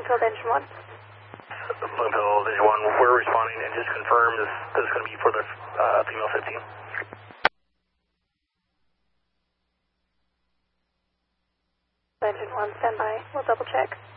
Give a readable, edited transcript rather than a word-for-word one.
Bloomfield Engine 1. Bloomfield Engine 1, we're responding and just confirm this is going to be for the female 15. Engine 1, stand by. We'll double check.